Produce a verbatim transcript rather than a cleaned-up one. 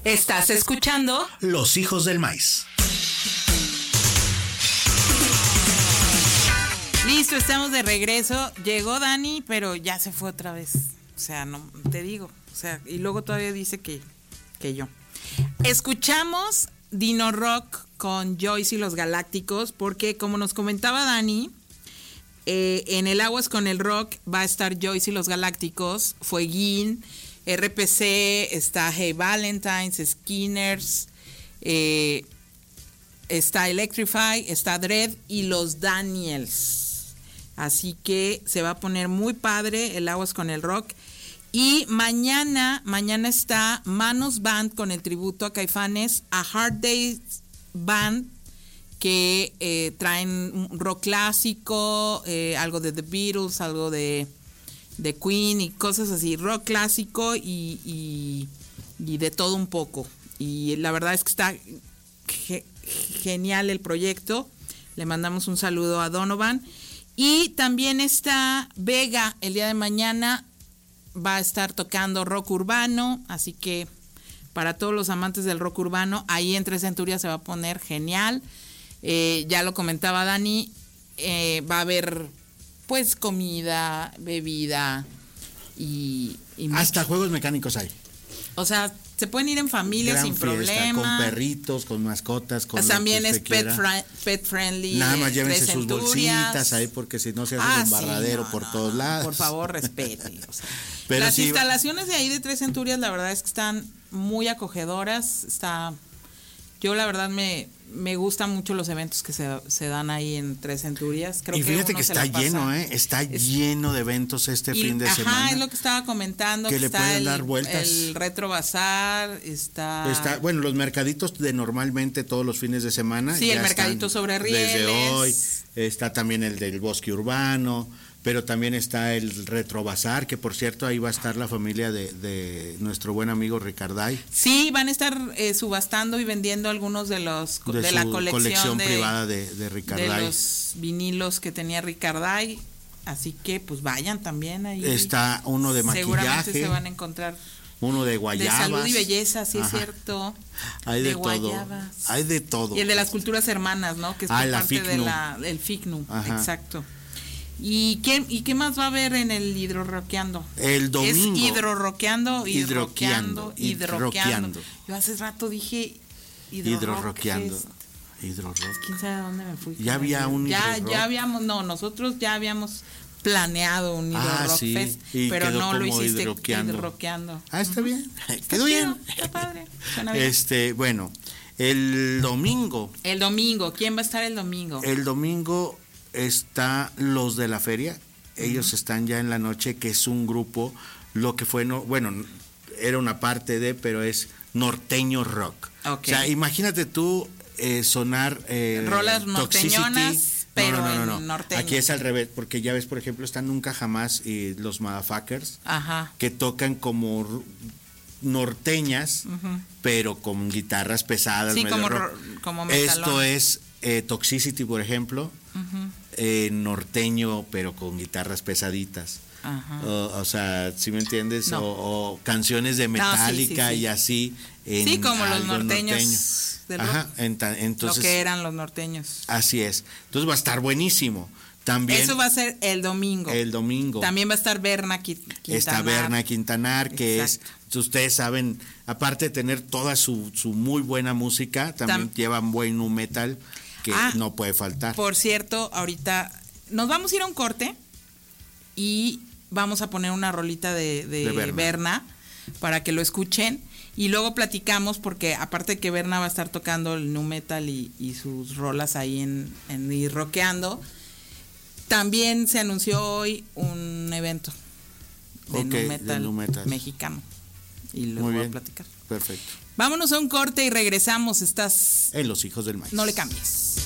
Estás escuchando Los Hijos del Maíz. Listo, estamos de regreso. Llegó Dani, pero ya se fue otra vez. O sea, no te digo. O sea, y luego todavía dice que, que yo. Escuchamos Dino Rock con Joyce y los Galácticos, porque como nos comentaba Dani, eh, en el Aguas con el Rock va a estar Joyce y los Galácticos, Fueguín, R P C, está Hey Valentines, Skinners, eh, está Electrify, está Dread y los Daniels. Así que se va a poner muy padre el Aguas con el Rock. Y mañana, mañana está Manos Band con el tributo a Caifanes, a Hard Days Band, que eh, traen rock clásico, eh, algo de The Beatles, algo de... de Queen y cosas así, rock clásico y, y, y de todo un poco. Y la verdad es que está ge- genial el proyecto. Le mandamos un saludo a Donovan. Y también está Vega, el día de mañana va a estar tocando rock urbano, así que para todos los amantes del rock urbano, ahí en Tres Centurias se va a poner genial. Eh, ya lo comentaba Dani, eh, va a haber... pues comida, bebida y, y hasta juegos mecánicos hay. O sea, se pueden ir en familia Gran sin fiesta, problema. con perritos, con mascotas, con pues también es pet, fri- pet friendly. Nada más eh, llévense Tres sus Centurias. bolsitas ahí, porque si no se hace ah, un embarradero sí, no, por no, todos no, lados. Por favor, respete. O sea, Pero las sí, instalaciones de ahí de Tres Centurias, la verdad es que están muy acogedoras. Está, yo la verdad me, me gustan mucho los eventos que se, se dan ahí en Tres Centurias. Creo y fíjate que, que está lleno, ¿eh? Está es, lleno de eventos este y, fin de ajá, semana. es lo que estaba comentando. Que que le está pueden el, dar vueltas. El Retro Bazar, está... Está, bueno, los mercaditos de normalmente todos los fines de semana. Sí, el mercadito sobre rieles. Desde hoy, está también el del Bosque Urbano, pero también está el Retro Bazar, que por cierto ahí va a estar la familia de, de nuestro buen amigo Ricarday. Sí, van a estar eh, subastando y vendiendo algunos de los de, de su la colección, colección de, privada de, de Ricarday. De los vinilos que tenía Ricarday, así que pues vayan también ahí. Está uno de maquillaje. Seguramente se van a encontrar. Uno de guayabas. De salud y belleza, sí. Ajá. Es cierto. Hay de, de todo. Guayabas. Hay de todo. Y el de las culturas hermanas, ¿no? Que es ah, por la parte Ficnu. de la el Ficnu, Ajá. Exacto. ¿Y qué, ¿Y qué más va a haber en el hidrorroqueando? El domingo. Es hidrorroqueando, hidroqueando, hidroqueando. hidroqueando. Yo hace rato dije hidrorroqueando. Hidrorrock. ¿Quién sabe dónde me fui? Ya había un ya, ya habíamos, no, nosotros ya habíamos planeado un hidrorock ah, sí. fest, pero no lo hiciste hidroqueando. hidroqueando. Ah, está uh-huh. bien. Está Quedó bien. Está padre. Suena bien. Este, bueno, el domingo. El domingo, ¿quién va a estar el domingo? El domingo está Los de la Feria, ellos uh-huh. están ya en la noche, que es un grupo, lo que fue, no, bueno, era una parte de, pero es norteño rock. Okay. O sea, imagínate tú eh, sonar eh, rolas norteñonas, pero no, no, no, no, en norteño. Aquí es al revés, porque ya ves, por ejemplo, están Nunca Jamás y los Motherfuckers, Ajá. que tocan como norteñas, uh-huh. pero con guitarras pesadas, sí, medio como, rock. como Esto es eh, Toxicity, por ejemplo, uh-huh. eh, norteño, pero con guitarras pesaditas. O, o sea, ¿sí me entiendes? No. O, o canciones de Metallica no, sí, sí, sí. y así. En sí, como los norteños. Norteño. Del Ajá, en ta, entonces, lo que eran los norteños. Así es. Entonces va a estar buenísimo. También, eso va a ser el domingo. El domingo. También va a estar Berna Quintanar. Está Berna Quintanar, que Exacto. es, ustedes saben, aparte de tener toda su, su muy buena música, también Tam- llevan buen nu metal que ah, no puede faltar. Por cierto, ahorita nos vamos a ir a un corte y vamos a poner una rolita de, de, de Berna. Berna para que lo escuchen y luego platicamos, porque aparte de que Berna va a estar tocando el nu metal y, y sus rolas ahí en, en y rockeando, también se anunció hoy un evento de, okay, nu, metal de nu metal mexicano y lo voy a platicar. Perfecto. Vámonos a un corte y regresamos. Estás en Los Hijos del Maíz. No le cambies.